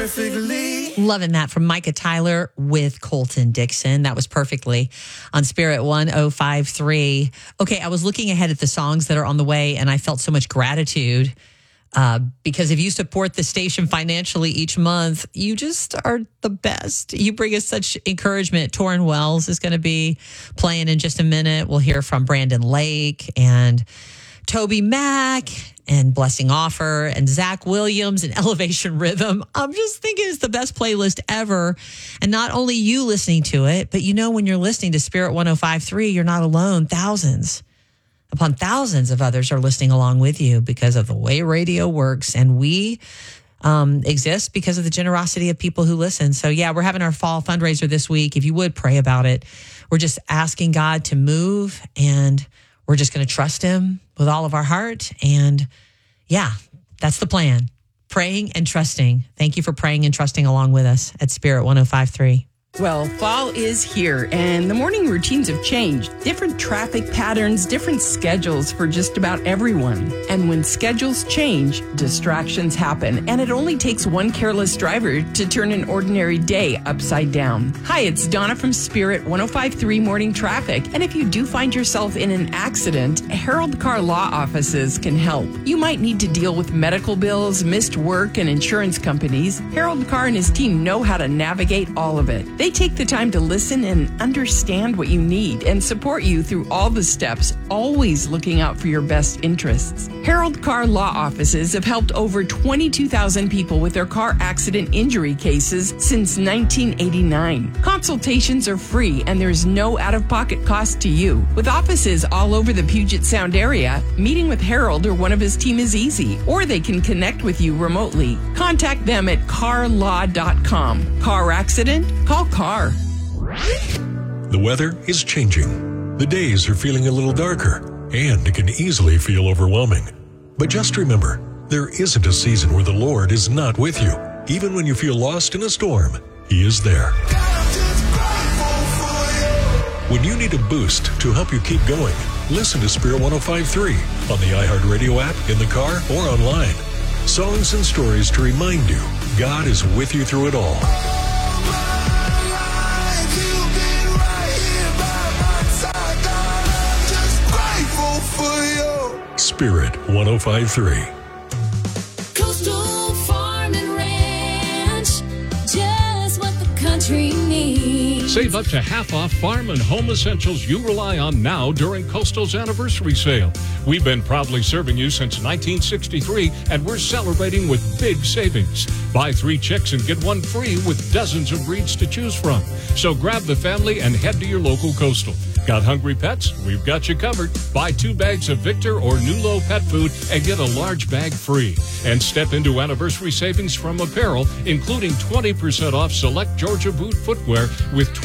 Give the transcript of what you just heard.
perfectly. Loving that from Micah Tyler with Colton Dixon. That was perfectly on Spirit 1053. Okay, I was looking ahead at the songs that are on the way, and I felt so much gratitude because if you support the station financially each month, you just are the best. You bring us such encouragement. Torrin Wells is going to be playing in just a minute. We'll hear from Brandon Lake and Toby Mack and Blessing Offer and Zach Williams and Elevation Rhythm. I'm just thinking it's the best playlist ever. And not only you listening to it, but you know when you're listening to Spirit 1053, you're not alone. Thousands upon thousands of others are listening along with you because of the way radio works. And we exist because of the generosity of people who listen. So yeah, we're having our fall fundraiser this week. If you would pray about it, we're just asking God to move, and we're just going to trust him with all of our heart. And yeah, that's the plan. Praying and trusting. Thank you for praying and trusting along with us at Spirit 1053. Well, fall is here, and the morning routines have changed. Different traffic patterns, different schedules for just about everyone. And when schedules change, distractions happen, and it only takes one careless driver to turn an ordinary day upside down. Hi, it's Donna from Spirit 1053 Morning Traffic, and if you do find yourself in an accident, Harold Car Law Offices can help. You might need to deal with medical bills, missed work, and insurance companies. Harold Car and his team know how to navigate all of it. They take the time to listen and understand what you need and support you through all the steps, always looking out for your best interests. Harold Car Law Offices have helped over 22,000 people with their car accident injury cases since 1989. Consultations are free and there's no out-of-pocket cost to you. With offices all over the Puget Sound area, meeting with Harold or one of his team is easy, or they can connect with you remotely. Contact them at carlaw.com. Car accident? Call CAR. The weather is changing. The days are feeling a little darker, and it can easily feel overwhelming. But just remember, there isn't a season where the Lord is not with you. Even when you feel lost in a storm, He is there. When you need a boost to help you keep going, listen to Spirit 1053 on the iHeartRadio app, in the car, or online. Songs and stories to remind you God is with you through it all. Spirit 1053. Coastal Farm and Ranch, just what the country needs. Save up to half off farm and home essentials you rely on now during Coastal's anniversary sale. We've been proudly serving you since 1963, and we're celebrating with big savings. Buy 3 chicks and get 1 free with dozens of breeds to choose from. So grab the family and head to your local Coastal. Got hungry pets? We've got you covered. Buy 2 bags of Victor or Nulo pet food and get a large bag free. And step into anniversary savings from apparel, including 20% off select Georgia boot footwear with